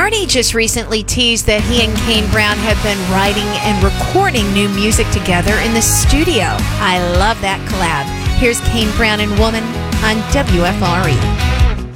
Marty just recently teased that he and Kane Brown have been writing and recording new music together in the studio. I love that collab. Here's Kane Brown and Woman on WFRE.